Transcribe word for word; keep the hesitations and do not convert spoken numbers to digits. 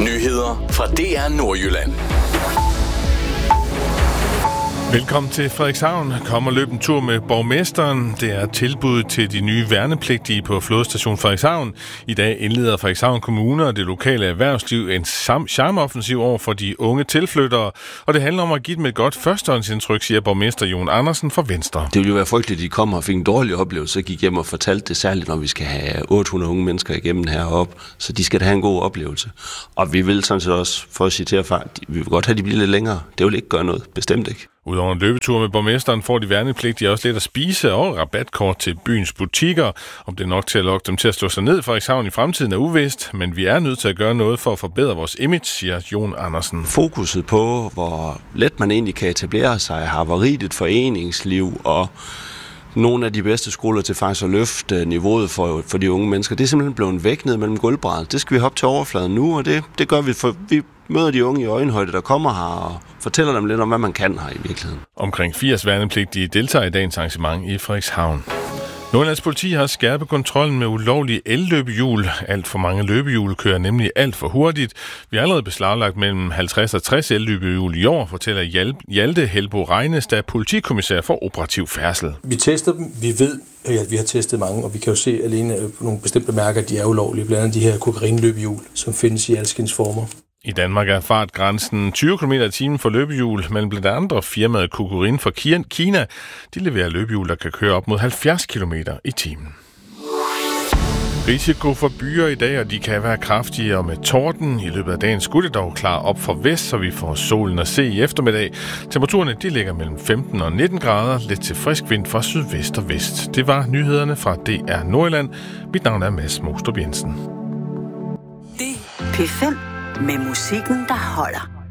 Nyheder fra D R Nordjylland. Velkommen til Frederikshavn. Kom og løb en tur med borgmesteren. Det er tilbud til de nye værnepligtige på Flådestation Frederikshavn. I dag indleder Frederikshavn Kommune og det lokale erhvervsliv en charmeoffensiv over for de unge tilflyttere. Og det handler om at give dem et godt førstehåndsindtryk, siger borgmester Jon Andersen fra Venstre. Det ville jo være frygteligt, at de kom og fik en dårlig oplevelse, så gik hjem og fortalte det, særligt når vi skal have otte hundrede unge mennesker igennem heroppe. Så de skal da have en god oplevelse. Og vi vil sådan set også, for at citere far, vi vil godt have, at de bliver lidt længere. Det vil ikke gøre noget. Bestemt ikke. Udover en løbetur med borgmesteren får de værnepligtige også lidt at spise og rabatkort til byens butikker. Om det er nok til at lokke dem til at slå sig ned i Frederikshavn i fremtiden er uvist, men vi er nødt til at gøre noget for at forbedre vores image, siger Jon Andersen. Fokuset på, hvor let man egentlig kan etablere sig, har varieret et foreningsliv og nogle af de bedste skoler til faktisk at løfte niveauet for, for de unge mennesker. Det er simpelthen blevet væk ned mellem gulvbræddet. Det skal vi hoppe til overfladen nu, og det, det gør vi, for vi møder de unge i øjenhøjde, der kommer her og fortæller dem lidt om, hvad man kan her i virkeligheden. Omkring firs værnepligtige deltager i dagens arrangement i Frederikshavn. Nordjyllands politi har skærpet kontrollen med ulovlige elløbehjul. Alt for mange løbehjul kører nemlig alt for hurtigt. Vi har allerede beslaglagt mellem halvtreds og tres elløbehjul i år, fortæller Hjalte Helbo Regnes, der er politikommissær for operativ færdsel. Vi tester dem. Vi ved, at vi har testet mange, og vi kan jo se alene nogle bestemte mærker, de er ulovlige. Blandt andet de her kokainløbehjul, som findes i alskens former. I Danmark er fartgrænsen tyve kilometer i timen for løbehjul, men blandt andre firmaet Kokorin fra Kina, de leverer løbehjul, der kan køre op mod halvfjerds kilometer i timen. Risiko for byer i dag, og de kan være kraftige og med torden. I løbet af dagen skulle det dog klare op for vest, så vi får solen at se i eftermiddag. Temperaturerne de ligger mellem femten og nitten grader, lidt til frisk vind fra sydvest og vest. Det var nyhederne fra D R Nordjylland. Mit navn er Mads Mostrup Jensen. Det P fem med musikken, der holder.